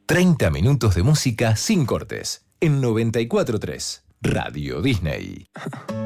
30 minutos de música sin cortes. En 94.3 Radio Disney.